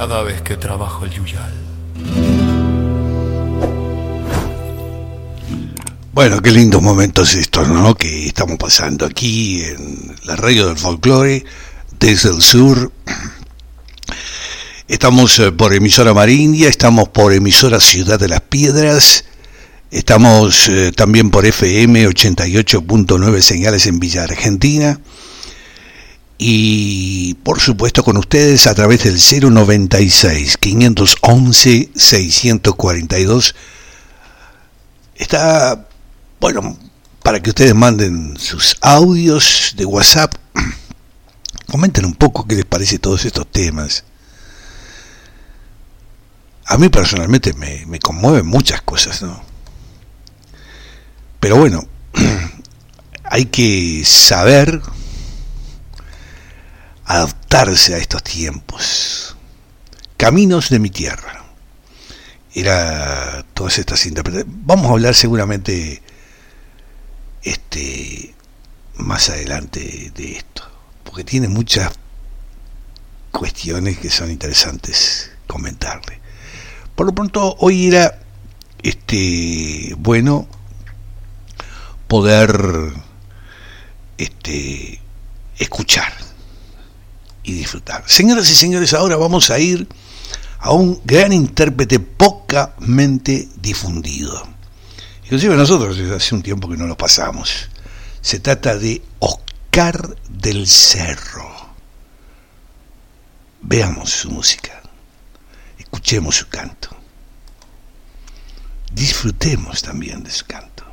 cada vez que trabajo el yuyal. Bueno, qué lindos momentos estos, ¿no? Que estamos pasando aquí en la radio del folclore desde el sur. Estamos por emisora Marindia, estamos por emisora Ciudad de las Piedras, estamos también por FM 88.9 señales en Villa Argentina y por supuesto con ustedes a través del 096 511 642. Está, bueno, para que ustedes manden sus audios de WhatsApp, comenten un poco qué les parece todos estos temas. A mí personalmente me conmueven muchas cosas, ¿no? Pero bueno, hay que saber adaptarse a estos tiempos. Caminos de mi tierra. Era todas estas interpretaciones. Vamos a hablar seguramente más adelante de esto, porque tiene muchas cuestiones que son interesantes comentarle. Por lo pronto hoy era bueno poder escuchar y disfrutar. Señoras y señores, ahora vamos a ir a un gran intérprete pocamente difundido. Inclusive nosotros hace un tiempo que no lo pasamos. Se trata de Oscar del Cerro. Veamos su música. Escuchemos su canto. Disfrutemos también de su canto.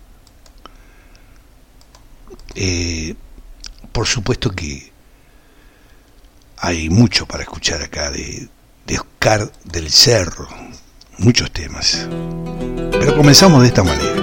Por supuesto que hay mucho para escuchar acá de Oscar del Cerro. Muchos temas. Pero comenzamos de esta manera.